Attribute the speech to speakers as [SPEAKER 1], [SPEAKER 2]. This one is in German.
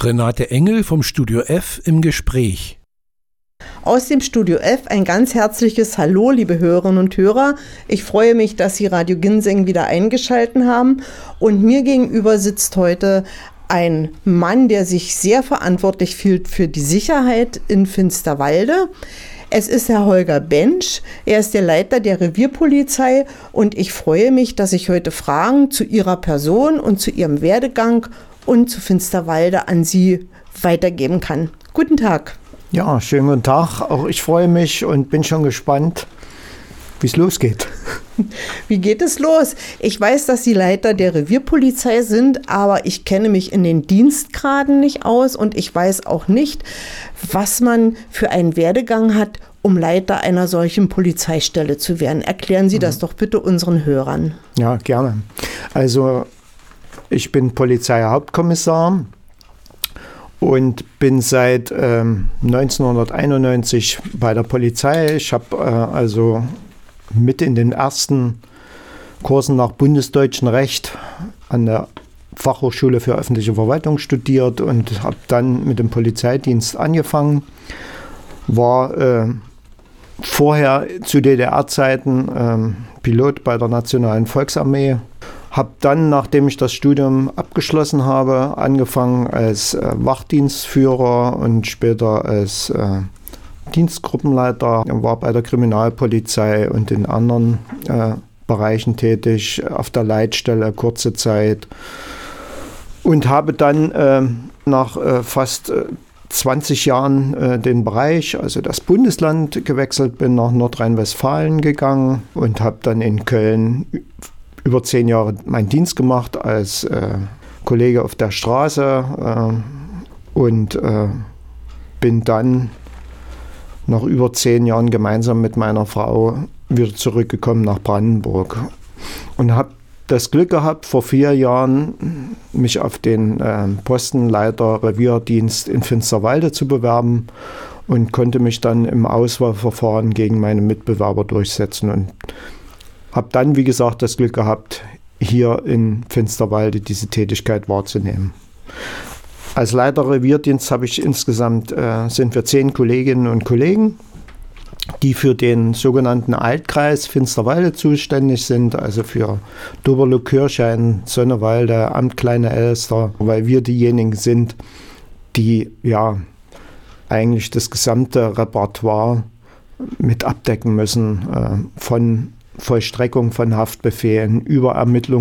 [SPEAKER 1] Renate Engel vom Studio F im Gespräch.
[SPEAKER 2] Aus dem Studio F ein ganz herzliches Hallo, liebe Hörerinnen und Hörer. Ich freue mich, dass Sie Radio Ginseng wieder eingeschaltet haben. Und mir gegenüber sitzt heute ein Mann, der sich sehr verantwortlich fühlt für die Sicherheit in Finsterwalde. Es ist Herr Holger Bentsch. Er ist der Leiter der Revierpolizei. Und ich freue mich, dass ich heute Fragen zu Ihrer Person und zu Ihrem Werdegang und zu Finsterwalde an Sie weitergeben kann. Guten Tag.
[SPEAKER 3] Ja, schönen guten Tag. Auch ich freue mich und bin schon gespannt, wie es losgeht.
[SPEAKER 2] Wie geht es los? Ich weiß, dass Sie Leiter der Revierpolizei sind, aber ich kenne mich in den Dienstgraden nicht aus und ich weiß auch nicht, was man für einen Werdegang hat, um Leiter einer solchen Polizeistelle zu werden. Erklären Sie das doch bitte unseren Hörern.
[SPEAKER 3] Ja, gerne. Also ich bin Polizeihauptkommissar und bin seit 1991 bei der Polizei. Ich habe also mit in den ersten Kursen nach bundesdeutschem Recht an der Fachhochschule für öffentliche Verwaltung studiert und habe dann mit dem Polizeidienst angefangen. War vorher zu DDR-Zeiten Pilot bei der Nationalen Volksarmee. Habe dann, nachdem ich das Studium abgeschlossen habe, angefangen als Wachdienstführer und später als Dienstgruppenleiter. War bei der Kriminalpolizei und in anderen Bereichen tätig, auf der Leitstelle kurze Zeit. Und habe dann nach fast 20 Jahren den Bereich, also das Bundesland gewechselt, bin nach Nordrhein-Westfalen gegangen und habe dann in Köln über 10 Jahre meinen Dienst gemacht als Kollege auf der Straße und bin dann nach über 10 Jahren gemeinsam mit meiner Frau wieder zurückgekommen nach Brandenburg und habe das Glück gehabt, vor 4 Jahren mich auf den Posten Leiter Revierdienst in Finsterwalde zu bewerben und konnte mich dann im Auswahlverfahren gegen meine Mitbewerber durchsetzen und habe dann, wie gesagt, das Glück gehabt, hier in Finsterwalde diese Tätigkeit wahrzunehmen. Als Leiter Revierdienst habe ich insgesamt, sind wir 10 Kolleginnen und Kollegen, die für den sogenannten Altkreis Finsterwalde zuständig sind, also für Doberlo, Kirchhain, Sonnewalde, Amt Kleine Elster, weil wir diejenigen sind, die ja eigentlich das gesamte Repertoire mit abdecken müssen, von Vollstreckung von Haftbefehlen über Ermittlungen